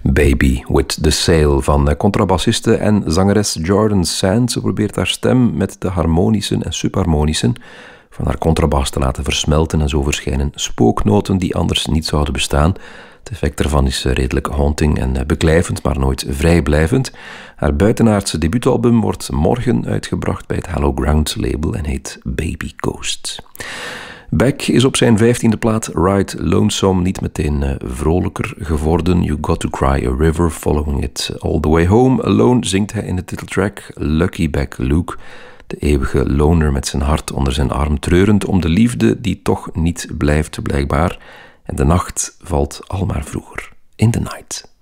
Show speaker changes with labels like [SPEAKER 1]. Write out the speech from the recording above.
[SPEAKER 1] Baby with the Sail van contrabassiste en zangeres Jordan Sand. Ze probeert haar stem met de harmonischen en subharmonischen van haar contrabas te laten versmelten en zo verschijnen spooknoten die anders niet zouden bestaan. Het effect daarvan is redelijk haunting en beklijvend, maar nooit vrijblijvend. Haar buitenaardse debuutalbum wordt morgen uitgebracht bij het Hallowed Ground label en heet Baby Ghost. Beck is op zijn 15e plaat Ride Lonesome niet meteen vrolijker geworden. You Got to Cry a River, Following It All the Way Home. Alone zingt hij in de titeltrack Lucky Beck Luke, de eeuwige loner met zijn hart onder zijn arm, treurend om de liefde die toch niet blijft blijkbaar. En de nacht valt al maar vroeger. In the night.